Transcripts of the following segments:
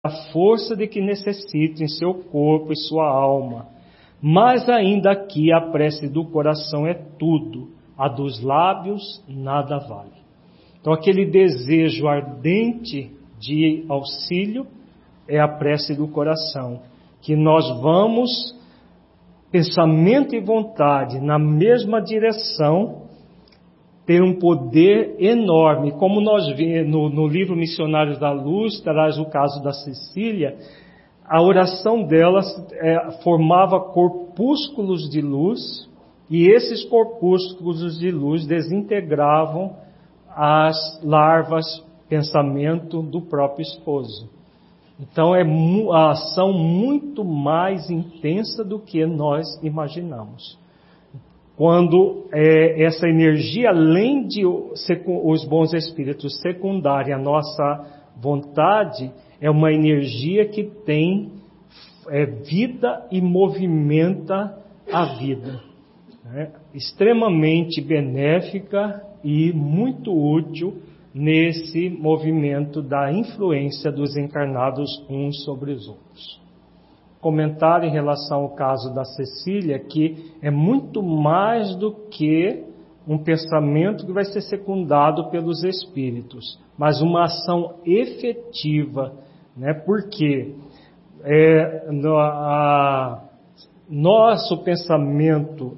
a força de que necessita em seu corpo e sua alma. Mas ainda aqui a prece do coração é tudo, a dos lábios nada vale. Então aquele desejo ardente de auxílio é a prece do coração, que nós vamos, pensamento e vontade, na mesma direção, ter um poder enorme. Como nós vemos no livro Missionários da Luz, traz o caso da Cecília, a oração dela formava corpúsculos de luz, e esses corpúsculos de luz desintegravam as larvas pensamento do próprio esposo. Então é a ação muito mais intensa do que nós imaginamos. Quando essa energia, além de os bons espíritos secundarem a nossa vontade, é uma energia que tem vida e movimenta a vida. Extremamente benéfica e muito útil nesse movimento da influência dos encarnados uns sobre os outros. Comentar em relação ao caso da Cecília, que é muito mais do que um pensamento que vai ser secundado pelos espíritos, mas uma ação efetiva, né? Porque nossos pensamentos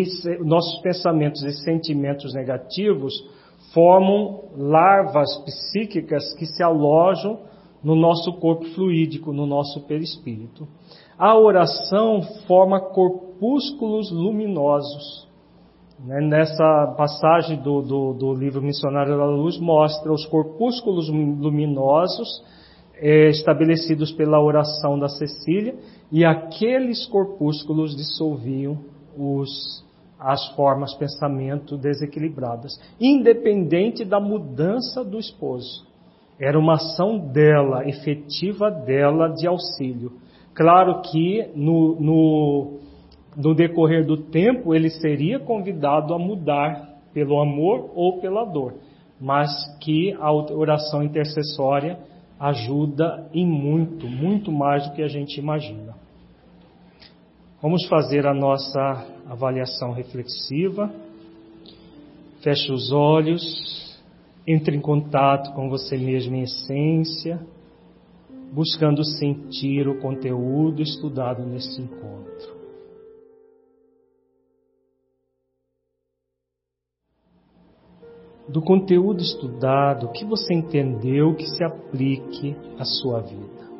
e sentimentos negativos formam larvas psíquicas que se alojam no nosso corpo fluídico, no nosso perispírito. A oração forma corpúsculos luminosos. Nessa passagem do livro Missionário da Luz, mostra os corpúsculos luminosos estabelecidos pela oração da Cecília, e aqueles corpúsculos dissolviam as formas de pensamento desequilibradas, independente da mudança do esposo. Era uma ação dela, efetiva dela, de auxílio. Claro que no decorrer do tempo ele seria convidado a mudar pelo amor ou pela dor, mas que a oração intercessória ajuda em muito, muito mais do que a gente imagina. Vamos fazer a nossa avaliação reflexiva. Feche os olhos, entre em contato com você mesmo em essência, buscando sentir o conteúdo estudado neste encontro. Do conteúdo estudado, o que você entendeu que se aplique à sua vida?